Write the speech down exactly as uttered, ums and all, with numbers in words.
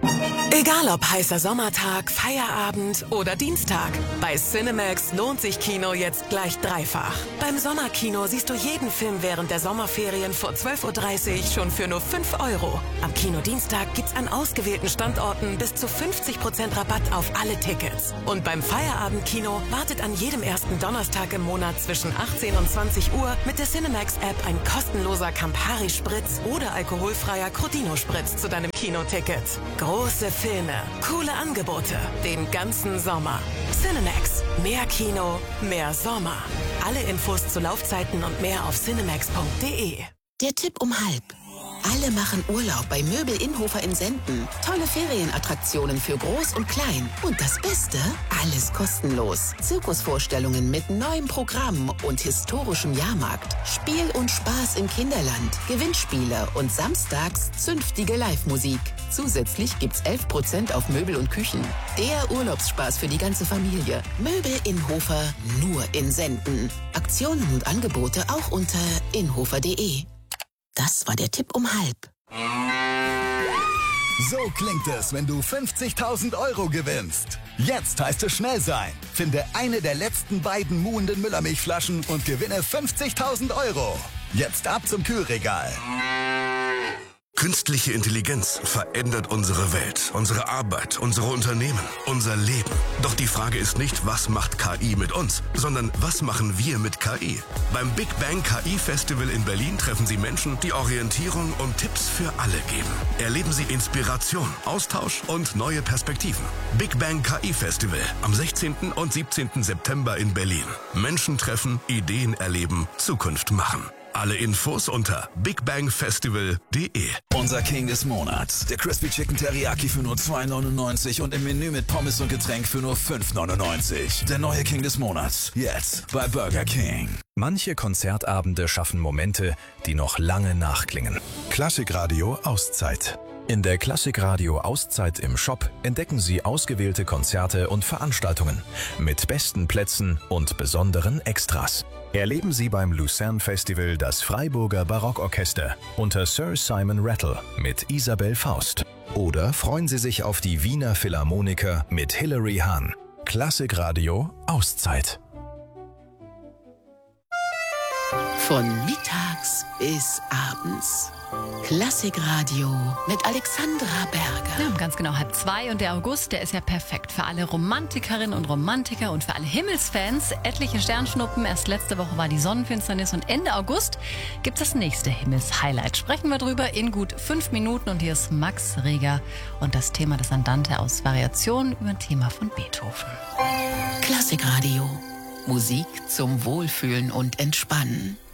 Egal ob heißer Sommertag, Feierabend oder Dienstag. Bei Cinemax lohnt sich Kino jetzt gleich dreifach. Beim Sommerkino siehst du jeden Film während der Sommerferien vor zwölf Uhr dreißig schon für nur fünf Euro. Am Kinodienstag gibt's an ausgewählten Standorten bis zu fünfzig Prozent Rabatt auf alle Tickets. Und beim Feierabendkino wartet an jedem ersten Donnerstag im Monat zwischen achtzehn und zwanzig Uhr mit der Cinemax-App ein kostenloser Campari-Spritz oder alkoholfreier Crodino-Spritz zu deinem Kinoticket. Große Filme, coole Angebote, den ganzen Sommer. Cinemax. Mehr Kino, mehr Sommer. Alle Infos zu Laufzeiten und mehr auf cinemax punkt de. Der Tipp um halb. Alle machen Urlaub bei Möbel Innhofer in Senden. Tolle Ferienattraktionen für Groß und Klein. Und das Beste? Alles kostenlos. Zirkusvorstellungen mit neuem Programm und historischem Jahrmarkt. Spiel und Spaß im Kinderland. Gewinnspiele und samstags zünftige Live-Musik. Zusätzlich gibt's elf Prozent auf Möbel und Küchen. Der Urlaubsspaß für die ganze Familie. Möbel Innhofer nur in Senden. Aktionen und Angebote auch unter innhofer punkt de. Das war der Tipp um halb. So klingt es, wenn du fünfzigtausend Euro gewinnst. Jetzt heißt es schnell sein. Finde eine der letzten beiden muhenden Müllermilchflaschen und gewinne fünfzigtausend Euro. Jetzt ab zum Kühlregal. Künstliche Intelligenz verändert unsere Welt, unsere Arbeit, unsere Unternehmen, unser Leben. Doch die Frage ist nicht, was macht K I mit uns, sondern was machen wir mit K I? Beim Big Bang K I Festival in Berlin treffen Sie Menschen, die Orientierung und Tipps für alle geben. Erleben Sie Inspiration, Austausch und neue Perspektiven. Big Bang K I Festival am sechzehnten und siebzehnten September in Berlin. Menschen treffen, Ideen erleben, Zukunft machen. Alle Infos unter big bang festival punkt de. Unser King des Monats. Der Crispy Chicken Teriyaki für nur zwei neunundneunzig und im Menü mit Pommes und Getränk für nur fünf neunundneunzig. Der neue King des Monats. Jetzt bei Burger King. Manche Konzertabende schaffen Momente, die noch lange nachklingen. Klassikradio Auszeit. In der Klassikradio Auszeit im Shop entdecken Sie ausgewählte Konzerte und Veranstaltungen mit besten Plätzen und besonderen Extras. Erleben Sie beim Lucerne Festival das Freiburger Barockorchester unter Sir Simon Rattle mit Isabel Faust. Oder freuen Sie sich auf die Wiener Philharmoniker mit Hilary Hahn. Klassikradio Auszeit. Von mittags bis abends. Klassikradio mit Alexandra Berger. Ja, ganz genau halb zwei und der August, der ist ja perfekt für alle Romantikerinnen und Romantiker und für alle Himmelsfans. Etliche Sternschnuppen, erst letzte Woche war die Sonnenfinsternis und Ende August gibt es das nächste Himmelshighlight. Sprechen wir drüber in gut fünf Minuten und hier ist Max Reger und das Thema des Andante aus Variationen über ein Thema von Beethoven. Klassikradio. Musik zum Wohlfühlen und Entspannen.